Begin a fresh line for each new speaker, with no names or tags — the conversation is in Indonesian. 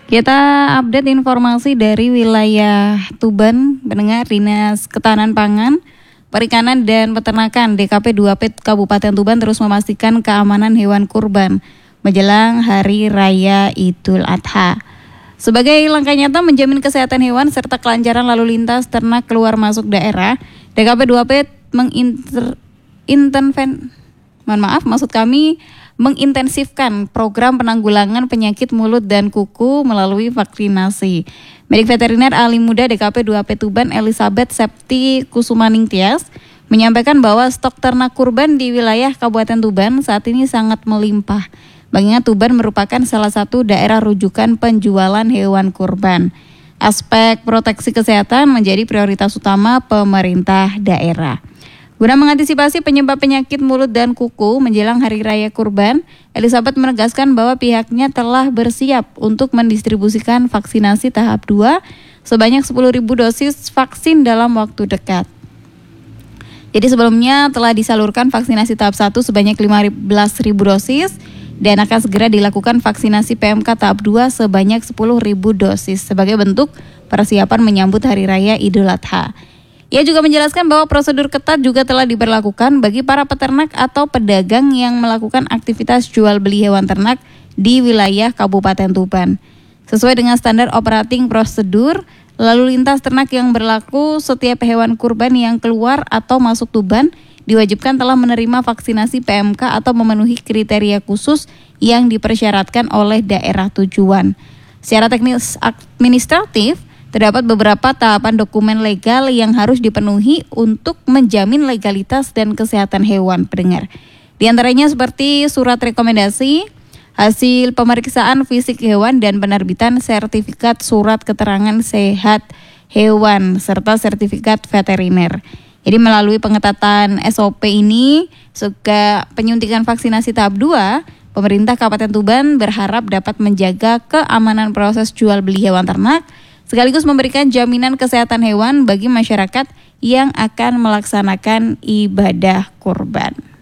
Kita update informasi dari wilayah Tuban, pendengar. Dinas Ketahanan Pangan, Perikanan dan Peternakan DKP 2P Kabupaten Tuban terus memastikan keamanan hewan kurban menjelang Hari Raya Idul Adha. Sebagai langkah nyata menjamin kesehatan hewan serta kelancaran lalu lintas ternak keluar masuk daerah, DKP 2P mengintensifkan program penanggulangan penyakit mulut dan kuku melalui vaksinasi. Medik Veteriner Ahli Muda DKP 2P Tuban Elizabeth Septi Kusumaningtyas menyampaikan bahwa stok ternak kurban di wilayah Kabupaten Tuban saat ini sangat melimpah. Mengingat Tuban merupakan salah satu daerah rujukan penjualan hewan kurban. Aspek proteksi kesehatan menjadi prioritas utama pemerintah daerah. Guna mengantisipasi penyebab penyakit mulut dan kuku menjelang Hari Raya Kurban, Elizabeth menegaskan bahwa pihaknya telah bersiap untuk mendistribusikan vaksinasi tahap 2 sebanyak 10.000 dosis vaksin dalam waktu dekat. Jadi sebelumnya telah disalurkan vaksinasi tahap 1 sebanyak 15.000 dosis dan akan segera dilakukan vaksinasi PMK tahap 2 sebanyak 10.000 dosis sebagai bentuk persiapan menyambut Hari Raya Idul Adha. Ia juga menjelaskan bahwa prosedur ketat juga telah diberlakukan bagi para peternak atau pedagang yang melakukan aktivitas jual beli hewan ternak di wilayah Kabupaten Tuban. Sesuai dengan standar operating prosedur, lalu lintas ternak yang berlaku, setiap hewan kurban yang keluar atau masuk Tuban diwajibkan telah menerima vaksinasi PMK atau memenuhi kriteria khusus yang dipersyaratkan oleh daerah tujuan. Secara teknis administratif, terdapat beberapa tahapan dokumen legal yang harus dipenuhi untuk menjamin legalitas dan kesehatan hewan, pendengar. Di antaranya seperti surat rekomendasi, hasil pemeriksaan fisik hewan dan penerbitan sertifikat surat keterangan sehat hewan serta sertifikat veteriner. Jadi melalui pengetatan SOP ini, juga penyuntikan vaksinasi tahap 2, pemerintah Kabupaten Tuban berharap dapat menjaga keamanan proses jual beli hewan ternak sekaligus memberikan jaminan kesehatan hewan bagi masyarakat yang akan melaksanakan ibadah kurban.